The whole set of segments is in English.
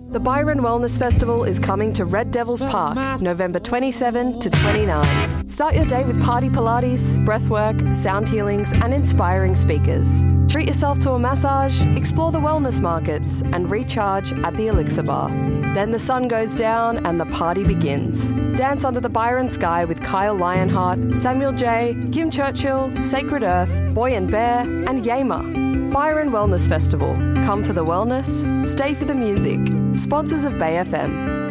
The Byron Wellness Festival is coming to Red Devils Park, November 27 to 29. Start your day with party Pilates, breathwork, sound healings, and inspiring speakers. Treat yourself to a massage, explore the wellness markets, and recharge at the Elixir Bar. Then the sun goes down and the party begins. Dance under the Byron sky with Kyle Lionheart, Samuel J., Kim Churchill, Sacred Earth, Boy and Bear, and Yama. Byron Wellness Festival. Come for the wellness, stay for the music. Sponsors of Bay FM.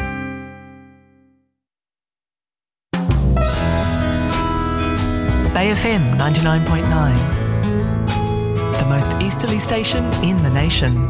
Bay FM 99.9. The most easterly station in the nation.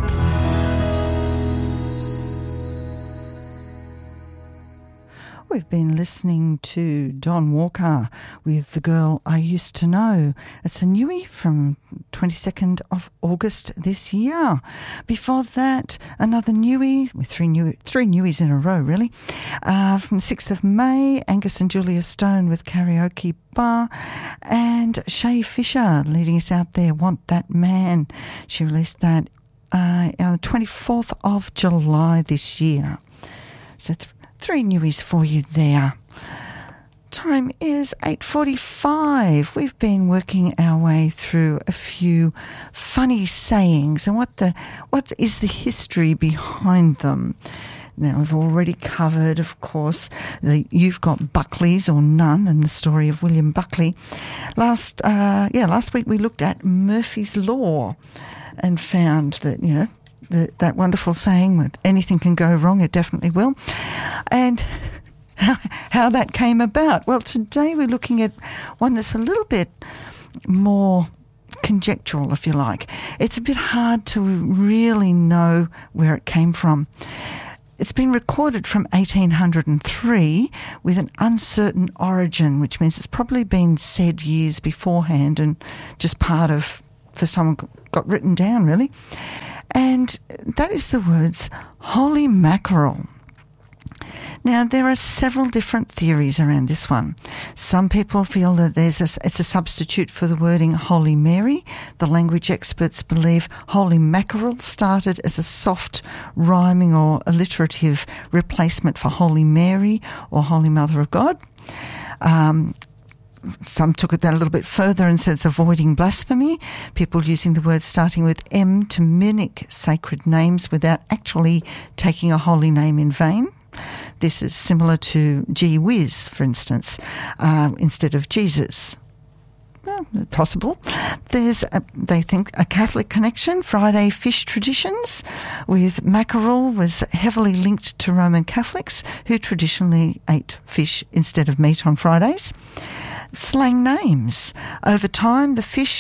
We've been listening to Don Walker with The Girl I Used to Know. It's a newie from 22nd of August this year. Before that, another newie, with three newies in a row, really. From the 6th of May, Angus and Julia Stone with Karaoke Bar, and Shay Fisher leading us out there, Want That Man. She released that on the 24th of July this year. So three newies for you there. Time is 8:45. We've been working our way through a few funny sayings and what is the history behind them. Now, we've already covered, of course, You've Got Buckleys or None, and the story of William Buckley. Last week we looked at Murphy's Law and found that, that wonderful saying that anything can go wrong, it definitely will, and how that came about. Well, today we're looking at one that's a little bit more conjectural, if you like. It's a bit hard to really know where it came from. It's been recorded from 1803 with an uncertain origin, which means it's probably been said years beforehand and just for someone got written down, really. And that is the words holy mackerel. Now, there are several different theories around this one. Some people feel that it's a substitute for the wording Holy Mary. The language experts believe holy mackerel started as a soft rhyming or alliterative replacement for Holy Mary or Holy Mother of God. Some took it that a little bit further and said it's avoiding blasphemy, people using the word starting with M to mimic sacred names without actually taking a holy name in vain. This is similar to gee whiz, for instance, instead of Jesus. Well, possible. There's, they think, a Catholic connection. Friday fish traditions with mackerel was heavily linked to Roman Catholics who traditionally ate fish instead of meat on Fridays. Slang names. Over time, the fish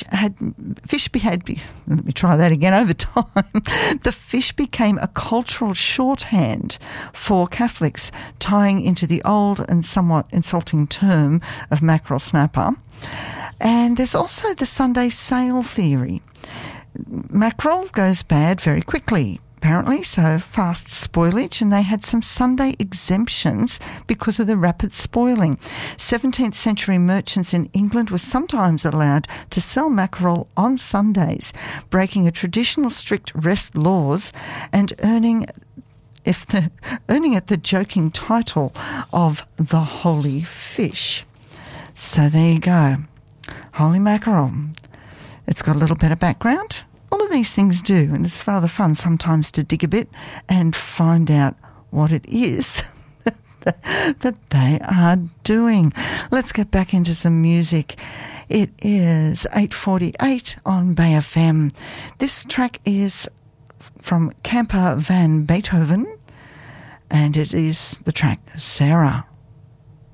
became a cultural shorthand for Catholics, tying into the old and somewhat insulting term of mackerel snapper. And there's also the Sunday sale theory. Mackerel goes bad very quickly, apparently, so fast spoilage, and they had some Sunday exemptions because of the rapid spoiling. 17th century merchants in England were sometimes allowed to sell mackerel on Sundays, breaking a traditional strict rest laws and earning it the joking title of the holy fish. So there you go. Holy mackerel. It's got a little bit of background. All of these things do, and it's rather fun sometimes to dig a bit and find out what it is that they are doing. Let's get back into some music. It is 8:48 on Bay FM. This track is from Camper van Beethoven, and it is the track Sarah.